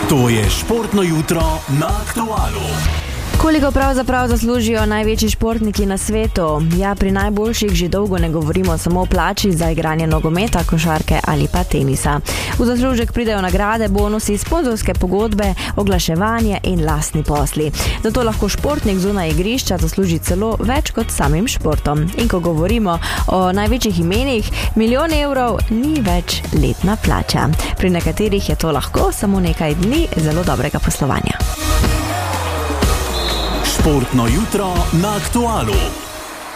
To je športno jutro na Aktualu. Koliko pravzaprav zaslužijo največji športniki na svetu? Ja, pri najboljših že dolgo ne govorimo samo o plači za igranje nogometa, košarke ali pa tenisa. V zaslužek pridejo nagrade, bonusi, sponzorske pogodbe, oglaševanje in lastni posli. Zato lahko športnik zunaj igrišča zasluži celo več kot samim športom. In ko govorimo o največjih imenih, 1 milijon evrov ni več letna plača. Pri nekaterih je to lahko samo nekaj dni zelo dobrega poslovanja. Športno jutro na Aktualu.